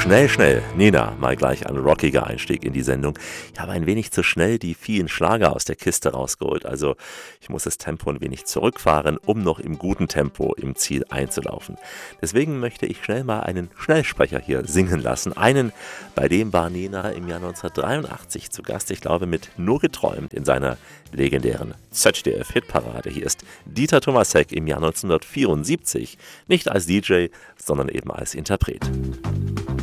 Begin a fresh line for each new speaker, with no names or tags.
Schnell, Nena, mal gleich ein rockiger Einstieg in die Sendung. Ich habe ein wenig zu schnell die vielen Schlager aus der Kiste rausgeholt, also ich muss das Tempo ein wenig zurückfahren, um noch im guten Tempo im Ziel einzulaufen. Deswegen möchte ich schnell mal einen Schnellsprecher hier singen lassen. Einen, bei dem war Nena im Jahr 1983 zu Gast, ich glaube mit Nur geträumt in seiner legendären ZDF-Hitparade. Hier ist Dieter Thomasek im Jahr 1974, nicht als DJ, sondern eben als Interpret.